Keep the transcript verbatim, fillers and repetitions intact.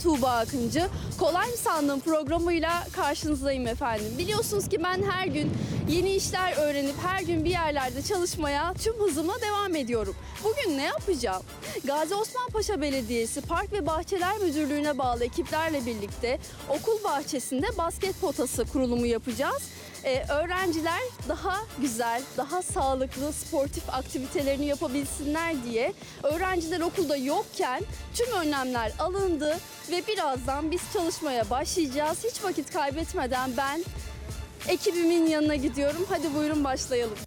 Tuğba Akıncı. Kolay mı sandığım programıyla karşınızdayım efendim. Biliyorsunuz ki ben her gün yeni işler öğrenip her gün bir yerlerde çalışmaya tüm hızımla devam ediyorum. Bugün ne yapacağım? Gazi Osman Paşa Belediyesi Park ve Bahçeler Müdürlüğü'ne bağlı ekiplerle birlikte okul bahçesinde basket potası kurulumu yapacağız. Ee, öğrenciler daha güzel, daha sağlıklı sportif aktivitelerini yapabilsinler diye öğrenciler okulda yokken tüm önlemler alındı ve birazdan biz çalışmaya başlayacağız. Hiç vakit kaybetmeden ben ekibimin yanına gidiyorum. Hadi buyurun başlayalım.